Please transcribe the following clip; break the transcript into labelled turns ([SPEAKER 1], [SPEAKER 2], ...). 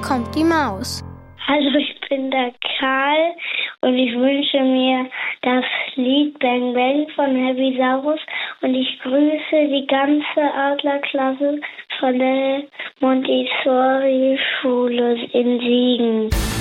[SPEAKER 1] kommt die Maus.
[SPEAKER 2] Hallo, ich bin der Karl und ich wünsche mir das Lied Bang Bang von Happy Saurus und ich grüße die ganze Adlerklasse von der Montessori-Schule in Siegen.